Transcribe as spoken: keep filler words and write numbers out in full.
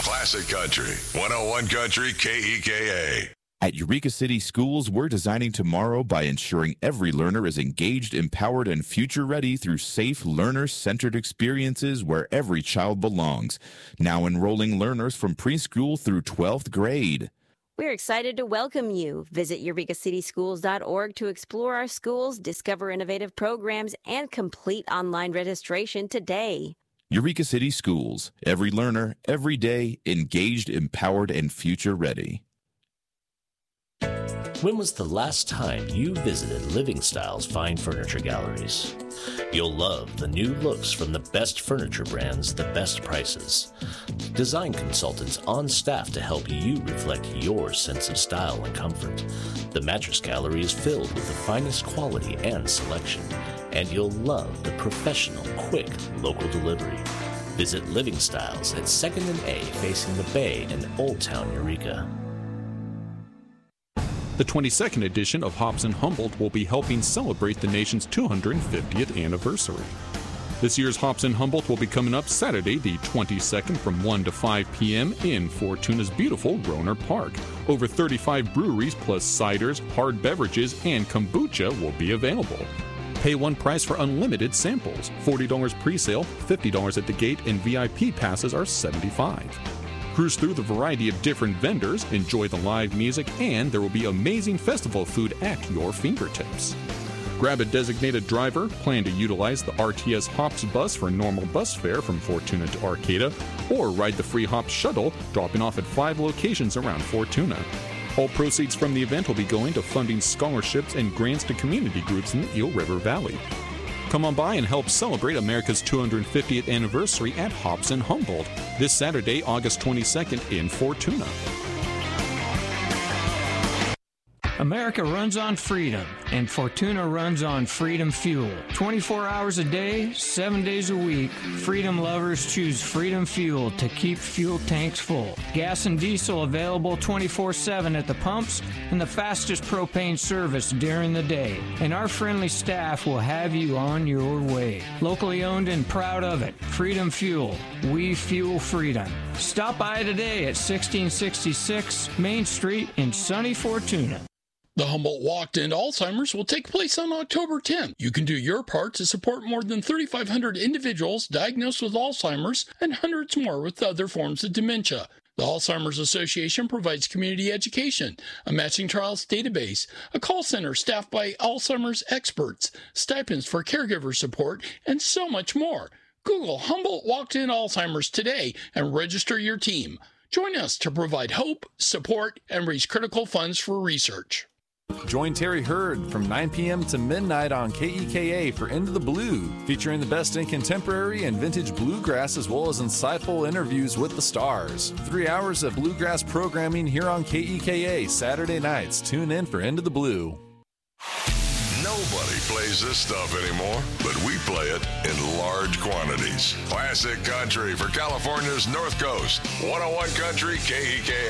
Classic Country, one oh one Country K E K A. At Eureka City Schools, we're designing tomorrow by ensuring every learner is engaged, empowered, and future-ready through safe, learner-centered experiences where every child belongs. Now enrolling learners from preschool through twelfth grade. We're excited to welcome you. Visit eureka city schools dot org to explore our schools, discover innovative programs, and complete online registration today. Eureka City Schools. Every learner, every day, engaged, empowered, and future-ready. When was the last time you visited Living Styles Fine Furniture Galleries? You'll love the new looks from the best furniture brands, the best prices. Design consultants on staff to help you reflect your sense of style and comfort. The Mattress Gallery is filled with the finest quality and selection, and you'll love the professional, quick, local delivery. Visit Living Styles at second and A facing the Bay in Old Town Eureka. The twenty-second edition of Hops and Humboldt will be helping celebrate the nation's two hundred fiftieth anniversary. This year's Hops and Humboldt will be coming up Saturday, the twenty-second from one to five p.m. in Fortuna's beautiful Roner Park. Over thirty-five breweries plus ciders, hard beverages, and kombucha will be available. Pay one price for unlimited samples, forty dollars pre-sale, fifty dollars at the gate, and V I P passes are seventy-five dollars. Cruise through the variety of different vendors, enjoy the live music, and there will be amazing festival food at your fingertips. Grab a designated driver, plan to utilize the R T S Hops bus for normal bus fare from Fortuna to Arcata, or ride the free Hops shuttle, dropping off at five locations around Fortuna. All proceeds from the event will be going to funding scholarships and grants to community groups in the Eel River Valley. Come on by and help celebrate America's two hundred fiftieth anniversary at Hops and Humboldt this Saturday, August twenty-second in Fortuna. America runs on freedom, and Fortuna runs on Freedom Fuel. twenty-four hours a day, seven days a week, Freedom lovers choose Freedom Fuel to keep fuel tanks full. Gas and diesel available twenty-four seven at the pumps, and the fastest propane service during the day. And our friendly staff will have you on your way. Locally owned and proud of it. Freedom Fuel. We fuel freedom. Stop by today at sixteen sixty-six Main Street in sunny Fortuna. The Humboldt Walk to End Alzheimer's will take place on October tenth. You can do your part to support more than thirty-five hundred individuals diagnosed with Alzheimer's and hundreds more with other forms of dementia. The Alzheimer's Association provides community education, a matching trials database, a call center staffed by Alzheimer's experts, stipends for caregiver support, and so much more. Google Humboldt Walk to End Alzheimer's today and register your team. Join us to provide hope, support, and raise critical funds for research. Join Terry Hurd from nine p.m. to midnight on K E K A for Into the Blue, featuring the best in contemporary and vintage bluegrass as well as insightful interviews with the stars. Three hours of bluegrass programming here on K E K A Saturday nights. Tune in for Into the Blue. Nobody plays this stuff anymore, but we play it in large quantities. Classic Country for California's North Coast. one oh one Country K E K A.